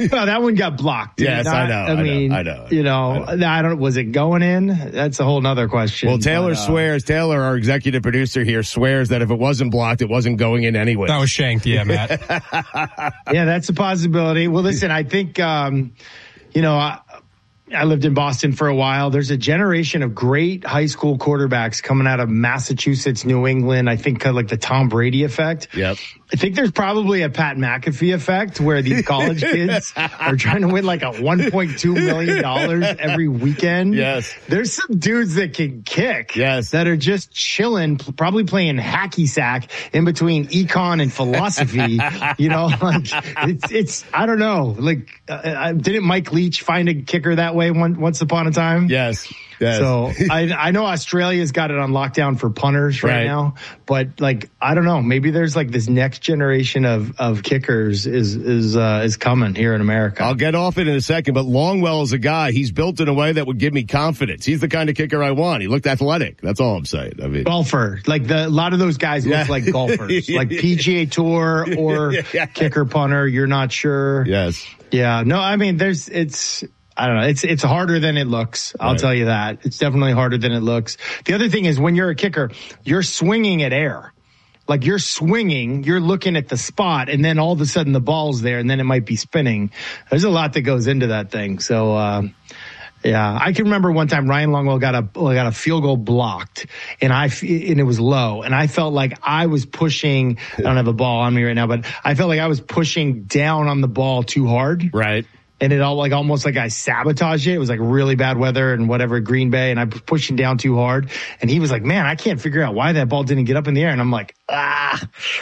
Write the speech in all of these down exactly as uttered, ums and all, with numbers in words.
Well, that one got blocked. Yes, not, I know. I, I mean, know, I know. you know, I know. I don't. Was it going in? That's a whole nother question. Well, Taylor but, uh, swears. Taylor, our executive producer here, swears that if it wasn't blocked, it wasn't going in anyway. That was shanked, yeah, Matt. Yeah, that's a possibility. Well, listen, I think, um, you know, I, I lived in Boston for a while. There's a generation of great high school quarterbacks coming out of Massachusetts, New England. I think kind of like the Tom Brady effect. Yep. I think there's probably a Pat McAfee effect where these college kids are trying to win like a one point two million dollars every weekend. Yes. There's some dudes that can kick. Yes. That are just chilling, probably playing hacky sack in between econ and philosophy. You know, like it's, it's, I don't know. Like, uh, didn't Mike Leach find a kicker that way one, once upon a time? Yes. Yes. So I, I know Australia's got it on lockdown for punters right, Right. now, but like, I don't know, maybe there's like this next generation of, of kickers is, is, uh, is coming here in America. I'll get off it in a second, but Longwell is a guy. He's built in a way that would give me confidence. He's the kind of kicker I want. He looked athletic. That's all I'm saying. I mean, golfer, like the, a lot of those guys Yeah. look like golfers, like P G A Tour or Yeah. kicker punter. You're not sure. yes. Yeah. No, I mean, there's, it's, I don't know. It's, it's harder than it looks. I'll Right. tell you that. It's definitely harder than it looks. The other thing is when you're a kicker, you're swinging at air. Like you're swinging, you're looking at the spot, and then all of a sudden the ball's there, and then it might be spinning. There's a lot that goes into that thing. So, uh, yeah, I can remember one time Ryan Longwell got a got a field goal blocked, and I and it was low, and I felt like I was pushing. I don't have a ball on me right now, but I felt like I was pushing down on the ball too hard. Right. And it all like almost like I sabotaged it. It was like really bad weather and whatever, Green Bay, and I was pushing down too hard. And he was like, man, I can't figure out why that ball didn't get up in the air. And I'm like, ah,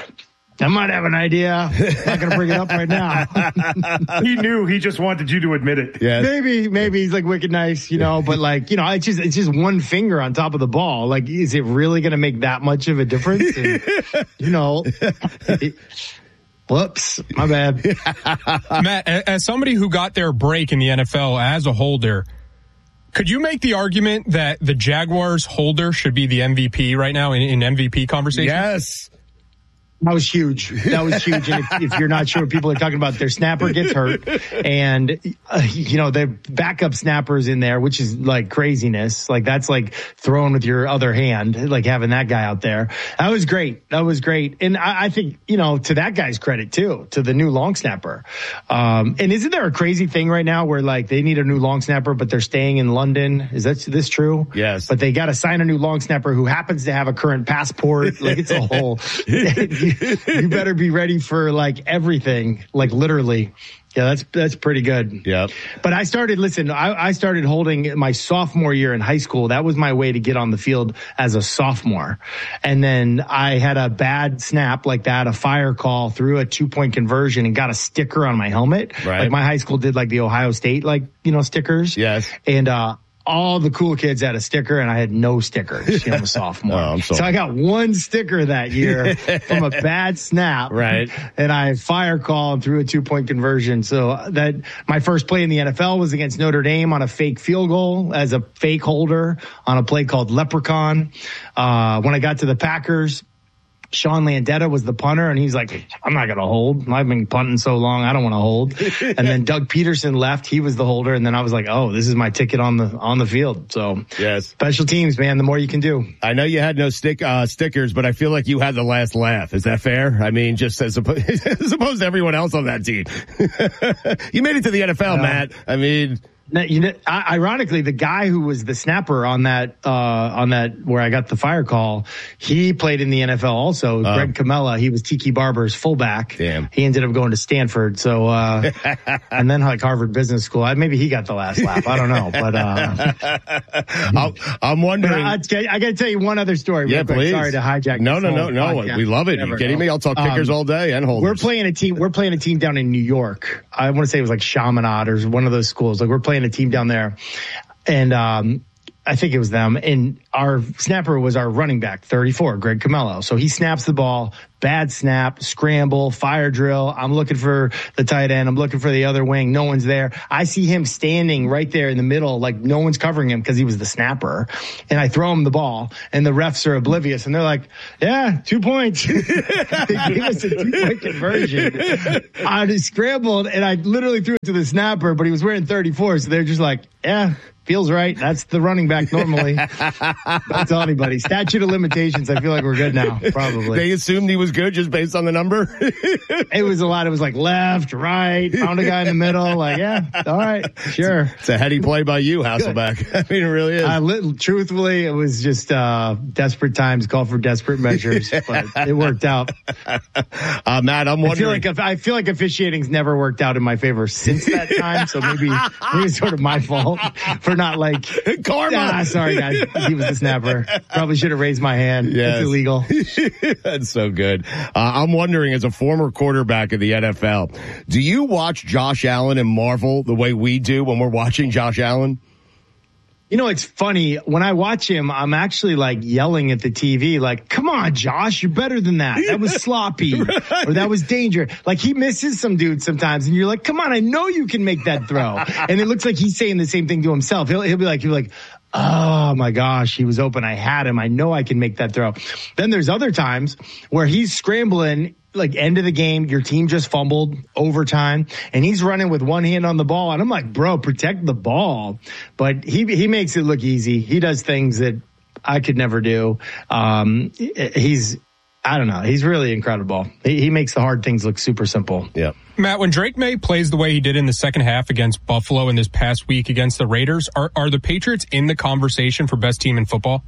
I might have an idea. I'm not going to bring it up right now. He knew. He just wanted you to admit it. Yes. Maybe, maybe he's like wicked nice, you know, but like, you know, it's just, it's just one finger on top of the ball. Like, is it really going to make that much of a difference? And, you know, it, whoops, my bad. Matt, as somebody who got their break in the N F L as a holder, could you make the argument that the Jaguars holder should be the M V P right now in, in M V P conversation? Yes. That was huge. That was huge. And if, if you're not sure what people are talking about, their snapper gets hurt, and uh, you know the backup snappers in there, which is like craziness. Like that's like throwing with your other hand, like having that guy out there. That was great. That was great. And I, I think you know to that guy's credit too, to the new long snapper. Um, and isn't there a crazy thing right now where like they need a new long snapper, but they're staying in London? Is that this true? Yes. But they got to sign a new long snapper who happens to have a current passport. Like it's a whole. You better be ready for like everything, like literally. Yeah, that's that's pretty good. Yep. But I started, listen, I, I started holding my sophomore year in high school. That was my way to get on the field as a sophomore. And then I had a bad snap like that, a fire call, through a two-point conversion and got a sticker on my helmet. Right. Like my high school did like the Ohio State, like, you know, stickers. Yes. And, uh, all the cool kids had a sticker, and I had no stickers. You know, I'm a sophomore. Oh, I'm sorry. So I got one sticker that year from a bad snap. Right. And I fire called through a two-point conversion. So that my first play in the N F L was against Notre Dame on a fake field goal as a fake holder on a play called Leprechaun. Uh, when I got to the Packers, Sean Landetta was the punter, and he's like, I'm not going to hold. I've been punting so long, I don't want to hold. And then Doug Peterson left. He was the holder. And then I was like, oh, this is my ticket on the on the field. So Yes. special teams, man, the more you can do. I know you had no stick uh, stickers, but I feel like you had the last laugh. Is that fair? I mean, just as opposed, as opposed to everyone else on that team. You made it to the N F L, uh, Matt. I mean... Now, you know, ironically, the guy who was the snapper on that, uh, on that, where I got the fire call, he played in the N F L also. Uh, Greg Camella, he was Tiki Barber's fullback. Damn. He ended up going to Stanford. So, uh, and then like Harvard Business School. I, maybe he got the last laugh. I don't know, but, uh, I'm, I'm wondering. I, I got to tell you one other story. Yeah, real quick. please. Sorry to hijack. No, no, no, no. Podcast. We love it. Are you kidding know. me? I'll talk kickers um, all day and holders. We're playing a team. We're playing a team down in New York. I want to say it was like Chaminade or one of those schools. Like we're playing a team down there. And um, I think it was them. And our snapper was our running back, thirty-four, Greg Camello. So he snaps the ball, bad snap, scramble, fire drill. I'm looking for the tight end. I'm looking for the other wing. No one's there. I see him standing right there in the middle, like no one's covering him because he was the snapper. And I throw him the ball, and the refs are oblivious, and they're like, yeah, two points. They gave us a two-point conversion. I just scrambled, and I literally threw it to the snapper, but he was wearing thirty-four, so they're just like, yeah, feels right. That's the running back normally. Don't tell anybody. Statute of limitations, I feel like we're good now, probably. They assumed he was good just based on the number? It was a lot. It was like left, right, found a guy in the middle. Like, yeah, all right, sure. It's a heady play by you, Hasselbeck. I mean, it really is. Uh, li- truthfully, it was just uh, desperate times call for desperate measures, but it worked out. Uh, Matt, I'm wondering. I feel like if, I feel like officiating's never worked out in my favor since that time, so maybe, maybe it's sort of my fault for not like karma. Ah, sorry guys, he was the snapper. Probably should have raised my hand. Yes. It's illegal. That's so good. Uh, I'm wondering, as a former quarterback of the N F L, do you watch Josh Allen and marvel the way we do when we're watching Josh Allen? You know, it's funny. When I watch him, I'm actually like yelling at the T V, like, come on, Josh, you're better than that. That was sloppy. Right. Or that was danger. Like, he misses some dudes sometimes, and you're like, come on, I know you can make that throw. And it looks like he's saying the same thing to himself. He'll, he'll be like, he'll be like, oh my gosh, he was open. I had him. I know I can make that throw. Then there's other times where he's scrambling, like end of the game, your team just fumbled, overtime, and he's running with one hand on the ball. And I'm like, bro, protect the ball. But he he makes it look easy. He does things that I could never do. Um, he's, I don't know. He's really incredible. He, he makes the hard things look super simple. Yeah. Matt, when Drake May plays the way he did in the second half against Buffalo and this past week against the Raiders, are, are the Patriots in the conversation for best team in football?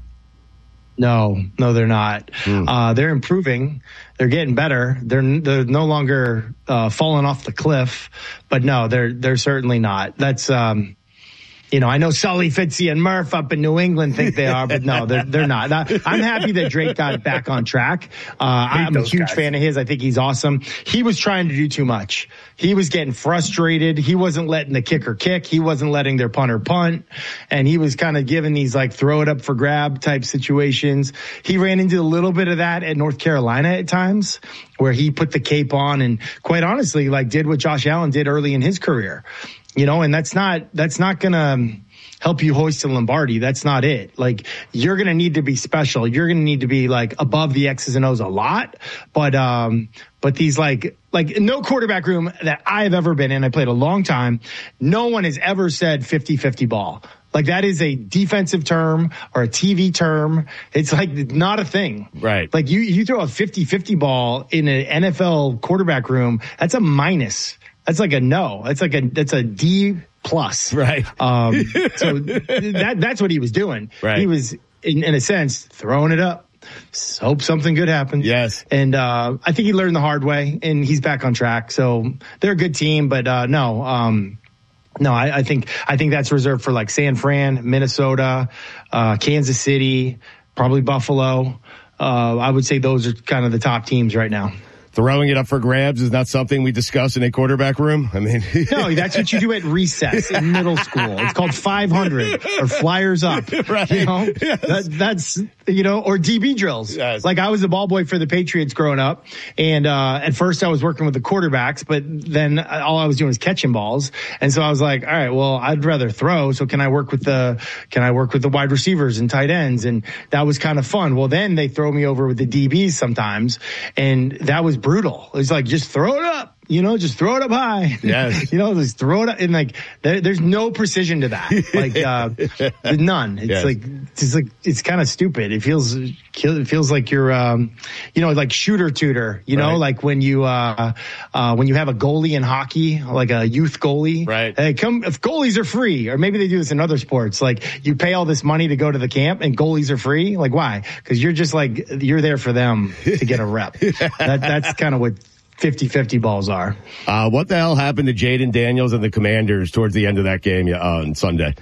No, no, they're not. Hmm. Uh, they're improving. They're getting better. They're they're no longer uh, falling off the cliff. But no, they're they're certainly not. That's um, you know, I know Sully, Fitzy, and Murph up in New England think they are, but no, they're they're not. I'm happy that Drake got back on track. Uh, I'm a huge guys. fan of his. I think he's awesome. He was trying to do too much. He was getting frustrated. He wasn't letting the kicker kick. He wasn't letting their punter punt. And he was kind of giving these like throw it up for grab type situations. He ran into a little bit of that at North Carolina at times, where he put the cape on and quite honestly, like did what Josh Allen did early in his career. You know, and that's not, that's not going to help you hoist a Lombardi. That's not it. Like, you're going to need to be special. You're going to need to be like above the X's and O's a lot. But, um, but these like, like no quarterback room that I've ever been in, I played a long time. No one has ever said fifty-fifty ball. Like, that is a defensive term or a T V term. It's like not a thing. Right. Like you, you throw a fifty-fifty ball in an N F L quarterback room. That's a minus. That's like a no. That's like a, that's a D plus. Right. Um, so that, that's what he was doing. Right. He was in, in a sense throwing it up. Hope something good happens. Yes. And, uh, I think he learned the hard way and he's back on track. So they're a good team, but, uh, no, um, no, I, I think, I think that's reserved for like San Fran, Minnesota, uh, Kansas City, probably Buffalo. Uh, I would say those are kind of the top teams right now. Throwing it up for grabs is not something we discuss in a quarterback room. I mean, no, that's what you do at recess in middle school. It's called five hundred or flyers up. Right. You know, yes. that, that's, you know, or D B drills. Yes. Like I was a ball boy for the Patriots growing up. And, uh, at first I was working with the quarterbacks, but then all I was doing was catching balls. And so I was like, all right, well, I'd rather throw. So can I work with the, can I work with the wide receivers and tight ends? And that was kind of fun. Well, then they throw me over with the D Bs sometimes. And that was brutal. It's like, just throw it up, you know, just throw it up high. Yes. You know, just throw it up. And like, there, there's no precision to that. Like, uh, none. It's yes. like, it's like, it's kind of stupid. It feels, it feels like you're, um, you know, like shooter tutor, you know, right. like when you, uh, uh, when you have a goalie in hockey, like a youth goalie. Right. Hey, come, if goalies are free, or maybe they do this in other sports, like you pay all this money to go to the camp and goalies are free. Like, why? Because you're just like, you're there for them to get a rep. that, that's kind of what fifty-fifty balls are. Uh, what the hell happened to Jaden Daniels and the Commanders towards the end of that game uh, on Sunday?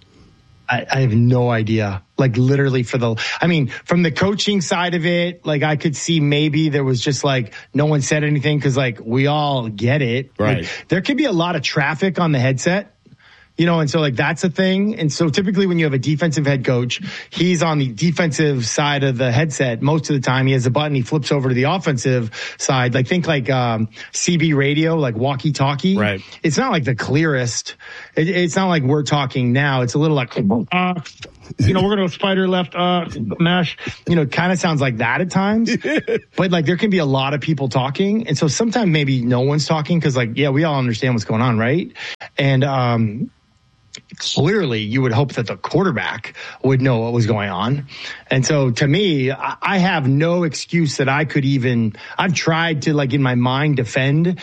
I, I have no idea. Like literally for the, I mean, from the coaching side of it, like I could see maybe there was just like, no one said anything because like we all get it. Right. Like, there could be a lot of traffic on the headset. You know, and so like that's a thing. And so typically when you have a defensive head coach, he's on the defensive side of the headset most of the time. He has a button, he flips over to the offensive side. Like think like um C B radio, like walkie talkie. Right. It's not like the clearest. It, it's not like we're talking now. It's a little like, uh, you know, we're going to spider left, uh, mesh. You know, it kind of sounds like that at times. But like there can be a lot of people talking. And so sometimes maybe no one's talking because like, yeah, we all understand what's going on, right? And, um, clearly you would hope that the quarterback would know what was going on. And so to me, I have no excuse that I could even, I've tried to like in my mind defend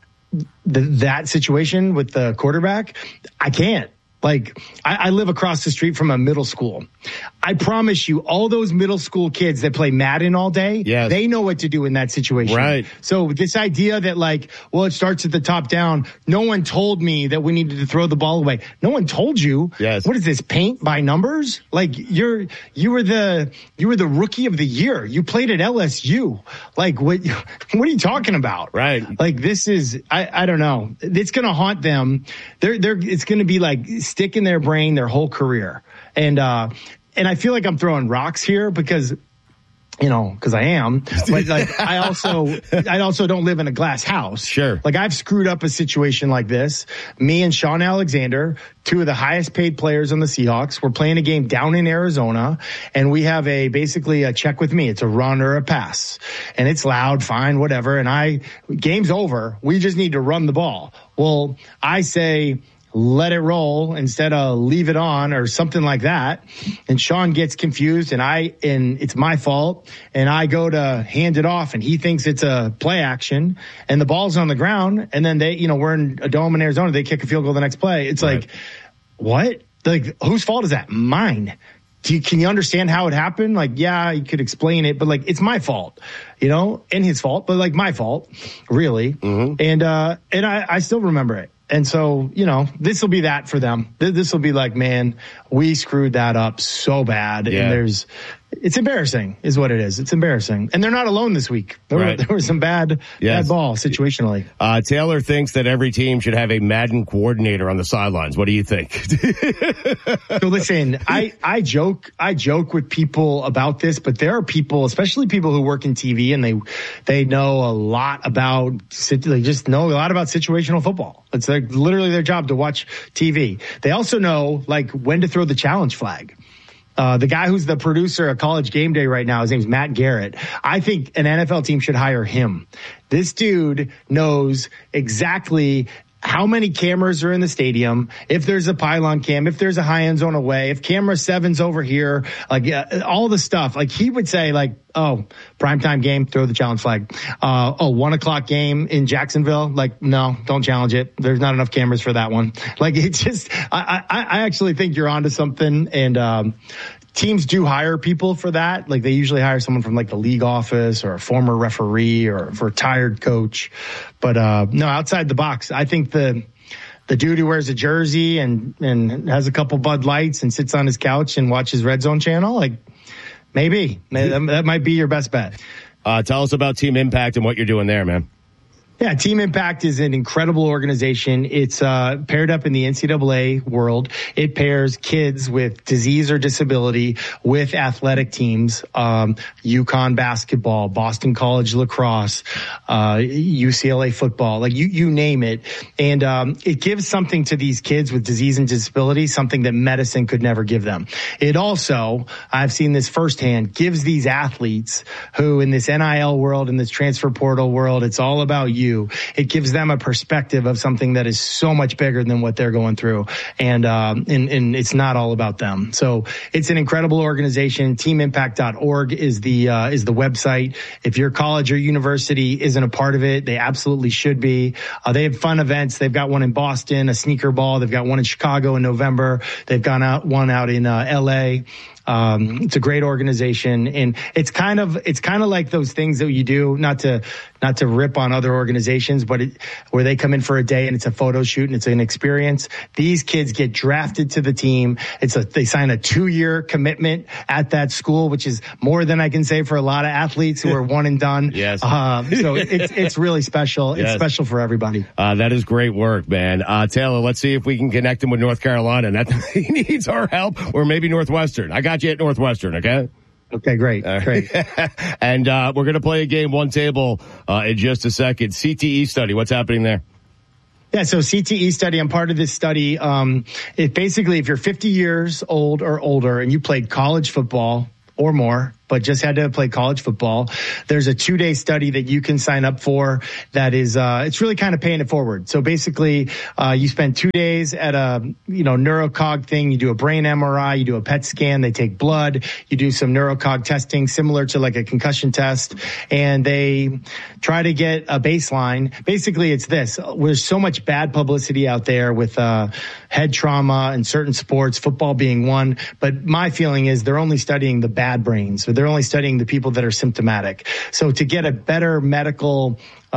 the, that situation with the quarterback. I can't. Like, I, I live across the street from a middle school. I promise you, all those middle school kids that play Madden all day, yes. they know what to do in that situation. Right. So this idea that like, well, it starts at the top down. No one told me that we needed to throw the ball away. No one told you. Yes. What is this, paint by numbers? Like you're, you were the, you were the rookie of the year. You played at L S U. Like what, what are you talking about? Right. Like this is, I, I don't know. It's going to haunt them. They're, they're, it's going to be like, stick in their brain their whole career. And, uh, and I feel like I'm throwing rocks here because, you know, cause I am, but like, I also, I also don't live in a glass house. Sure. Like I've screwed up a situation like this. Me and Sean Alexander, two of the highest paid players on the Seahawks, we're playing a game down in Arizona and we have a, basically a check with me. It's a run or a pass and it's loud, fine, whatever. And I, game's over. We just need to run the ball. Well, I say, let it roll instead of leave it on or something like that. And Sean gets confused and I, and it's my fault. And I go to hand it off and he thinks it's a play action and the ball's on the ground. And then they, you know, we're in a dome in Arizona. They kick a field goal the next play. It's right. Like, what? Like, whose fault is that? Mine. Do you, can you understand how it happened? Like, yeah, you could explain it, but like, it's my fault, you know, and his fault, but like my fault, really. Mm-hmm. And, uh, and I, I still remember it. And so, you know, this will be that for them. This will be like, man, we screwed that up so bad. Yeah. And there's, it's embarrassing is what it is. It's embarrassing. And they're not alone this week. There, right. were, there was some bad, yes. bad ball situationally. Uh, Taylor thinks that every team should have a Madden coordinator on the sidelines. What do you think? So listen, I, I joke, I joke with people about this, but there are people, especially people who work in T V and they, they know a lot about, they just know a lot about situational football. It's like literally their job to watch T V. They also know like when to throw the challenge flag. Uh, the guy who's the producer of College Game Day right now, his name's Matt Garrett. I think an N F L team should hire him. This dude knows exactly how many cameras are in the stadium, if there's a pylon cam, if there's a high end zone away, if camera seven's over here, like uh, all the stuff. Like he would say like, oh, primetime game, throw the challenge flag. Uh, oh, one o'clock game in Jacksonville. Like, no, don't challenge it. There's not enough cameras for that one. Like it just, I, I, I actually think you're onto something. And, um, teams do hire people for that. Like they usually hire someone from like the league office or a former referee or a retired coach. But, uh, no, outside the box, I think the, the dude who wears a jersey and, and has a couple Bud Lights and sits on his couch and watches Red Zone channel, like maybe, maybe that, that might be your best bet. Uh, tell us about Team Impact and what you're doing there, man. Yeah, Team Impact is an incredible organization. It's uh, paired up in the N C double A world. It pairs kids with disease or disability with athletic teams, um, UConn basketball, Boston College lacrosse, uh, U C L A football, like you, you name it. And um, it gives something to these kids with disease and disability, something that medicine could never give them. It also, I've seen this firsthand, gives these athletes who in this N I L world, in this transfer portal world, it's all about you. It gives them a perspective of something that is so much bigger than what they're going through. And, um, and, and it's not all about them. So it's an incredible organization. team impact dot org is the, uh, is the website. If your college or university isn't a part of it, they absolutely should be. Uh, they have fun events. They've got one in Boston, a sneaker ball. They've got one in Chicago in November. They've gone out, one out in, uh, L A. Um, it's a great organization and it's kind of, it's kind of like those things that you do, not to, not to rip on other organizations. organizations, but it, where they come in for a day and it's a photo shoot and it's an experience. These kids get drafted to the team. It's a, they sign a two year commitment at that school, which is more than I can say for a lot of athletes who are one and done. Yes. Uh, so it's, it's really special. Yes. It's special for everybody. Uh, that is great work, man. Uh, Taylor, let's see if we can connect him with North Carolina. And that he needs our help, or maybe Northwestern. I got you at Northwestern, okay? Okay, great, uh, great. And uh, we're going to play a game, one table, uh, in just a second. C T E study, what's happening there? Yeah, so C T E study, I'm part of this study. Um, it basically, if you're fifty years old or older and you played college football or more, but just had to play college football, there's a two-day study that you can sign up for that is, uh, it's really kind of paying it forward. So basically, uh, you spend two days at a, you know, neurocog thing. You do a brain M R I, you do a P E T scan, they take blood, you do some neurocog testing similar to like a concussion test, and they try to get a baseline. Basically, it's this. There's so much bad publicity out there with, uh, head trauma in certain sports, football being one. But my feeling is they're only studying the bad brains, or they're only studying the people that are symptomatic. So to get a better medical,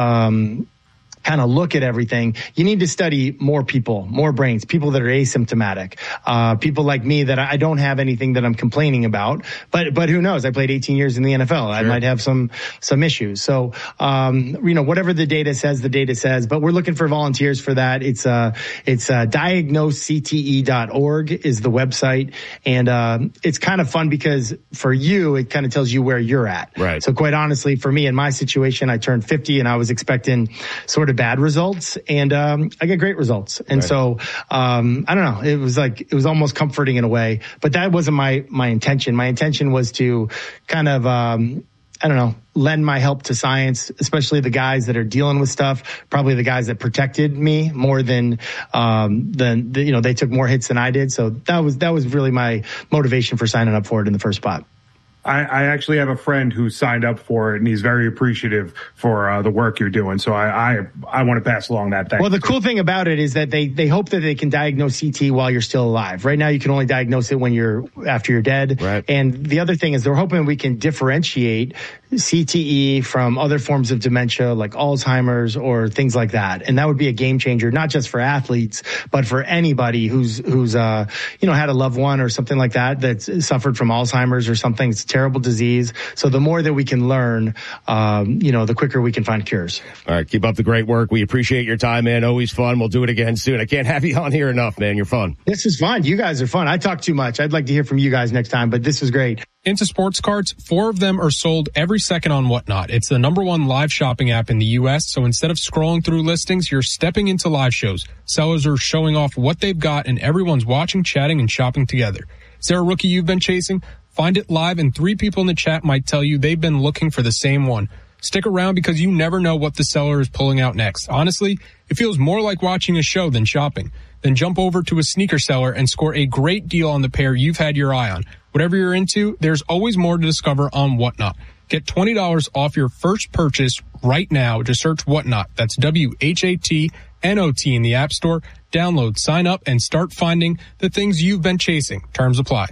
um, kind of look at everything, you need to study more people, more brains, people that are asymptomatic, uh, people like me that I don't have anything that I'm complaining about, but, but who knows? I played eighteen years in the N F L. Sure. I might have some, some issues. So, um, you know, whatever the data says, the data says, but we're looking for volunteers for that. It's, uh, it's, uh, diagnose C T E dot org is the website. And, uh, it's kind of fun because for you, it kind of tells you where you're at. Right. So quite honestly, for me, in my situation, I turned fifty and I was expecting sort of bad results, and um I get great results. And right. so um I don't know, it was like it was almost comforting in a way, but that wasn't my my intention. My intention was to kind of um I don't know, lend my help to science, especially the guys that are dealing with stuff, probably the guys that protected me more than um than the, you know, they took more hits than I did. So that was that was really my motivation for signing up for it in the first spot. I, I actually have a friend who signed up for it, and he's very appreciative for uh, the work you're doing. So I, I, I want to pass along that thanks. Well, the cool thing about it is that they, they hope that they can diagnose C T while you're still alive. Right now, you can only diagnose it when you're after you're dead. Right. And the other thing is they're hoping we can differentiate C T E from other forms of dementia like Alzheimer's or things like that. And that would be a game changer, not just for athletes, but for anybody who's, who's, uh, you know, had a loved one or something like that that's suffered from Alzheimer's or something. It's a terrible disease. So the more that we can learn, um, you know, the quicker we can find cures. All right. Keep up the great work. We appreciate your time, man. Always fun. We'll do it again soon. I can't have you on here enough, man. You're fun. This is fun. You guys are fun. I talk too much. I'd like to hear from you guys next time, but this was great. Into sports cards, four of them are sold every second on Whatnot. It's the number one live shopping app in the U S, so instead of scrolling through listings, you're stepping into live shows. Sellers are showing off what they've got, and everyone's watching, chatting, and shopping together. Is there a rookie you've been chasing? Find it live, and three people in the chat might tell you they've been looking for the same one. Stick around because you never know what the seller is pulling out next. Honestly, it feels more like watching a show than shopping. Then jump over to a sneaker seller and score a great deal on the pair you've had your eye on. Whatever you're into, there's always more to discover on Whatnot. Get twenty dollars off your first purchase right now. Just search Whatnot. That's W H A T N O T in the App Store. Download, sign up, and start finding the things you've been chasing. Terms apply.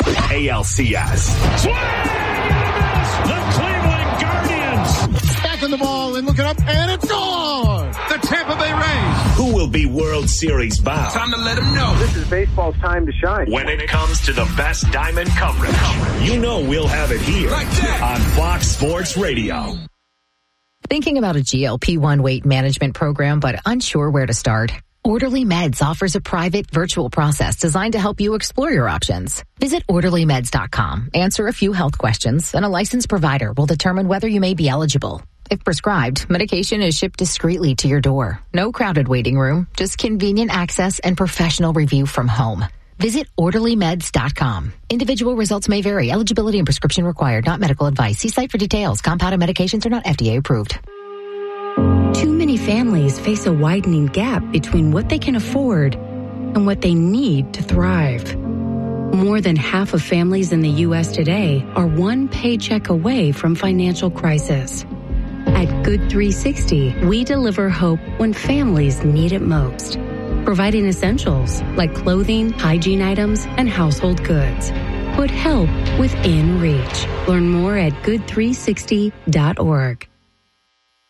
A L C S. Swing! The Cleveland Guardians. Backing the ball and looking up, and it's gone. The Tampa Bay Rays. Who will be World Series bound? Time to let them know. This is baseball's time to shine. When it comes to the best diamond coverage, you know we'll have it here Like that. on Fox Sports Radio. Thinking about a G L P one weight management program, but unsure where to start? Orderly Meds offers a private virtual process designed to help you explore your options. Visit orderly meds dot com, answer a few health questions, and a licensed provider will determine whether you may be eligible. If prescribed, medication is shipped discreetly to your door. No crowded waiting room, just convenient access and professional review from home. Visit orderly meds dot com. Individual results may vary. Eligibility and prescription required. Not medical advice. See site for details. Compounded medications are not F D A approved. Too many families face a widening gap between what they can afford and what they need to thrive. More than half of families in the U S today are one paycheck away from financial crisis. At Good three sixty, we deliver hope when families need it most, providing essentials like clothing, hygiene items, and household goods. Put help within reach. Learn more at good three sixty dot org.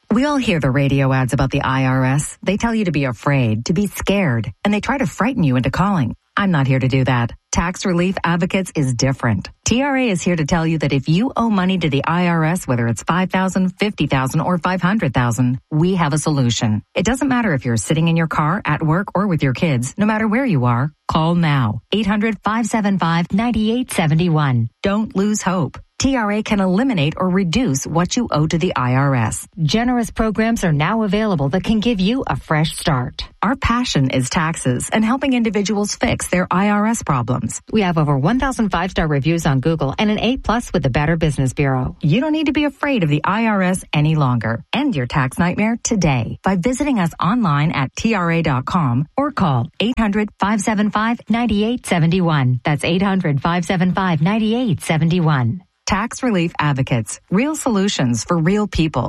We all hear the radio ads about the I R S. They tell you to be afraid, to be scared, and they try to frighten you into calling. I'm not here to do that. Tax Relief Advocates is different. T R A is here to tell you that if you owe money to the I R S, whether it's five thousand dollars, fifty thousand dollars, or five hundred thousand dollars, we have a solution. It doesn't matter if you're sitting in your car, at work, or with your kids. No matter where you are, call now. eight hundred, five seven five, nine eight seven one. Don't lose hope. T R A can eliminate or reduce what you owe to the I R S. Generous programs are now available that can give you a fresh start. Our passion is taxes and helping individuals fix their I R S problems. We have over one thousand five-star reviews on Google and an A plus with the Better Business Bureau. You don't need to be afraid of the I R S any longer. End your tax nightmare today by visiting us online at T R A dot com or call eight hundred, five seven five, nine eight seven one. That's eight hundred, five seven five, nine eight seven one. Tax Relief Advocates. Real solutions for real people.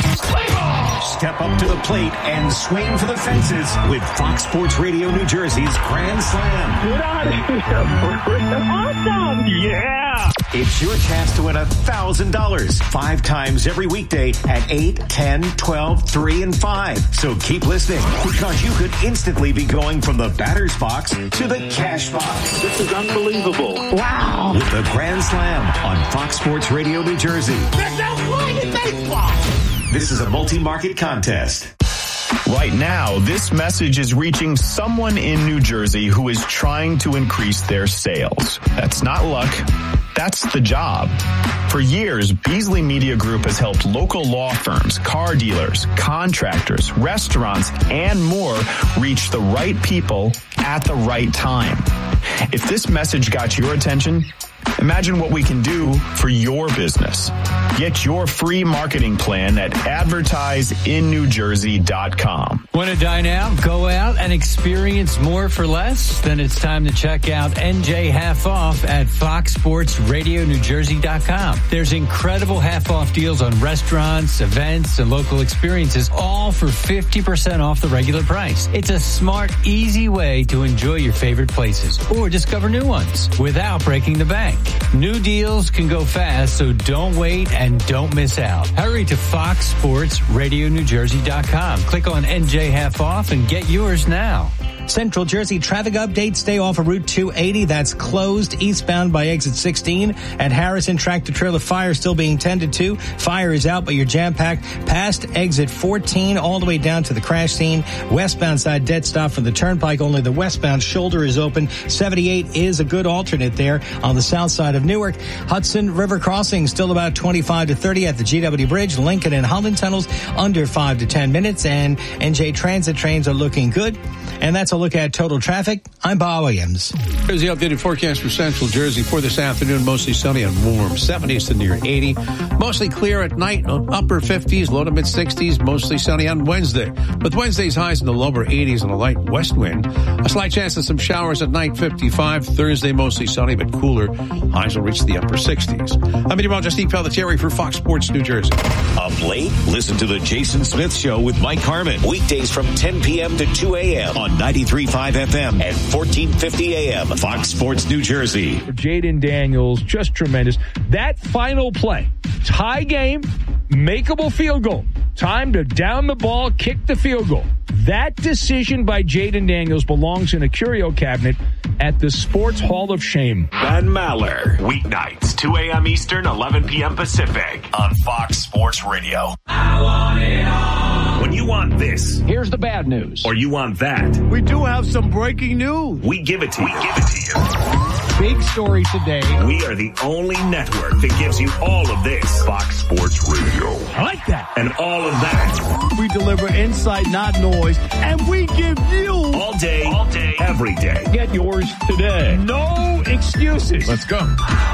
Step up to the plate and swing for the fences with Fox Sports Radio New Jersey's Grand Slam. Get out of here. Awesome. Yeah. It's your chance to win one thousand dollars five times every weekday at eight, ten, twelve, three, and five. So keep listening because you could instantly be going from the batter's box to the cash box. This is unbelievable. Wow. With the Grand Slam on Fox Sports Radio New Jersey. That's outrageous baseball. This is a multi-market contest. Right now, this message is reaching someone in New Jersey who is trying to increase their sales. That's not luck. That's the job. For years, Beasley Media Group has helped local law firms, car dealers, contractors, restaurants, and more reach the right people at the right time. If this message got your attention, imagine what we can do for your business. Get your free marketing plan at advertise in new jersey dot com. Want to dine out, go out, and experience more for less? Then it's time to check out N J Half Off at fox sports radio new jersey dot com. There's incredible half-off deals on restaurants, events, and local experiences, all for fifty percent off the regular price. It's a smart, easy way to enjoy your favorite places or discover new ones without breaking the bank. New deals can go fast, so don't wait and don't miss out. Hurry to fox sports radio new jersey dot com. Click on N J Half Off and get yours now. Central Jersey traffic update. Stay off of Route two eighty. That's closed eastbound by exit sixteen. At Harrison, tractor trailer fire still being tended to. Fire is out, but you're jam-packed past exit fourteen all the way down to the crash scene. Westbound side dead stop from the turnpike. Only the westbound shoulder is open. seventy-eight is a good alternate there on the south side of Newark. Hudson River Crossing still about twenty-five to thirty at the G W Bridge. Lincoln and Holland tunnels under five to ten minutes. And N J Transit trains are looking good. And that's a look at total traffic. I'm Bob Williams. Here's the updated forecast for Central Jersey for this afternoon. Mostly sunny and warm. seventies to near eighty. Mostly clear at night. Upper fifties, low to mid sixties. Mostly sunny on Wednesday. With Wednesday's highs in the lower eighties and a light west wind. A slight chance of some showers at night, fifty-five. Thursday, mostly sunny but cooler. Highs will reach the upper sixties. I'm meteorologist Steve Pelletieri for Fox Sports New Jersey. Up late? Listen to the Jason Smith Show with Mike Harmon. Weekdays from ten p.m. to two a.m. on ninety-three point five F M and fourteen fifty A M. Fox Sports New Jersey. Jaden Daniels, just tremendous. That final play, tie game, makeable field goal. Time to down the ball, kick the field goal. That decision by Jaden Daniels belongs in a curio cabinet at the Sports Hall of Shame. Ben Maller, weeknights, two a.m. Eastern, eleven p.m. Pacific on Fox Sports Radio. I want it all. When you want this, here's the bad news. Or you want that, we do have some breaking news. We give it to you. We give it to you. Big story today. We are the only network that gives you all of this. Fox Sports Radio. I like that. And all of that. We deliver insight, not noise, and we give you all day, all day, every day. Get yours today. No excuses. Let's go.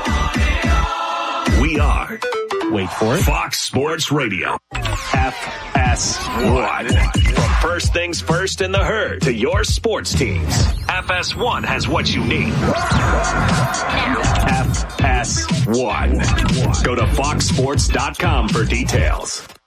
We are. Wait for it. Fox Sports Radio. F S one. From first things first in the herd to your sports teams. F S one has what you need. F S one. Go to fox sports dot com for details.